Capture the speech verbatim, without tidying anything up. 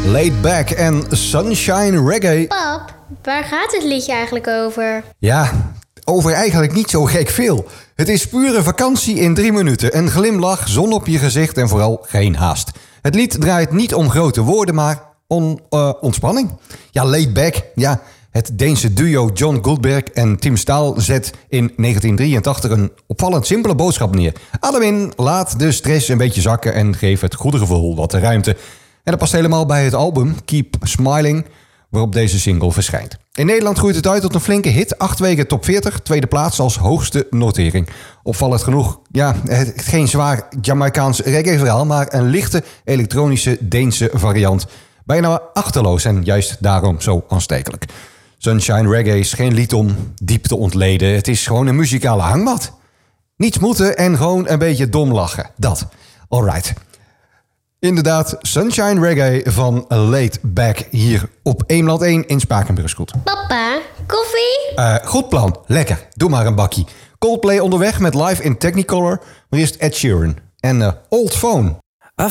Laid Back en Sunshine Reggae. Pap, waar gaat het liedje eigenlijk over? Ja, over eigenlijk niet zo gek veel. Het is pure vakantie in drie minuten. Een glimlach, zon op je gezicht en vooral geen haast. Het lied draait niet om grote woorden, maar om uh, ontspanning. Ja, Laid Back, ja... Het Deense duo John Goldberg en Tim Staal zet in negentien drieëntachtig een opvallend simpele boodschap neer. Adem in, laat de stress een beetje zakken en geef het goede gevoel wat de ruimte. En dat past helemaal bij het album Keep Smiling, waarop deze single verschijnt. In Nederland groeit het uit tot een flinke hit. Acht weken top veertig, tweede plaats als hoogste notering. Opvallend genoeg, ja, het, geen zwaar Jamaicaans reggae-verhaal, maar een lichte elektronische Deense variant. Bijna achterloos en juist daarom zo aanstekelijk. Sunshine Reggae is geen lied om diep te ontleden. Het is gewoon een muzikale hangmat. Niets moeten en gewoon een beetje dom lachen. Dat. Alright. Inderdaad, Sunshine Reggae van Laid Back hier op Eemland één in Spakenburg. Papa, koffie? Uh, goed plan. Lekker. Doe maar een bakkie. Coldplay onderweg met Live in Technicolor. Maar eerst Ed Sheeran en uh, Old Phone.